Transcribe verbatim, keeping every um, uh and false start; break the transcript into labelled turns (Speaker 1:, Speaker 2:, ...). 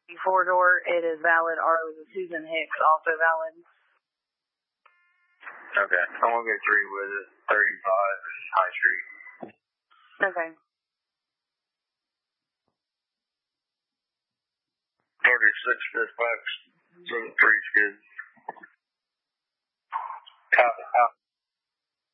Speaker 1: four-door, it is valid. R O is a Susan Hicks, also valid.
Speaker 2: Okay, I'm going to go three with it. thirty-five High Street.
Speaker 1: Okay.
Speaker 2: thirty-six dispatch. So three's good. Copy, copy.